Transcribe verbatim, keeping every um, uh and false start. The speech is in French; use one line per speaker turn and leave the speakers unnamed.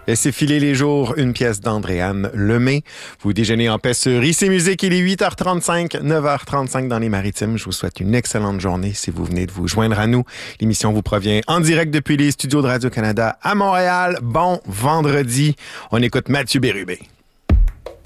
Laissez filer les jours, une pièce d'Andréane Lemay. Vous déjeunez en paix sur I C Musique. Il est huit heures trente-cinq, neuf heures trente-cinq dans les Maritimes. Je vous souhaite une excellente journée si vous venez de vous joindre à nous. L'émission vous provient en direct depuis les studios de Radio-Canada à Montréal. Bon vendredi. On écoute Mathieu Bérubé.